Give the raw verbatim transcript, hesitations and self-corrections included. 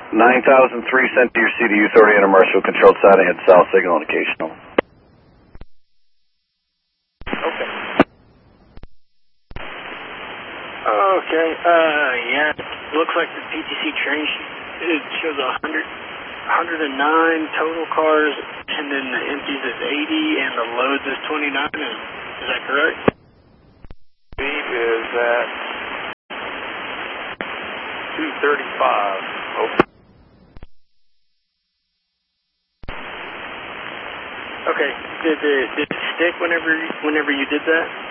nine thousand three sent to your C D U authority under Marshall controlled side ahead south signal indication. Okay. Okay, uh, yeah, it looks like the P T C train sheet, it shows one hundred, one hundred nine total cars, and then the empties is eighty, and the loads is twenty-nine, is, is that correct? Speed is at two thirty-five. Open. Okay, did it, did it stick whenever, whenever you did that?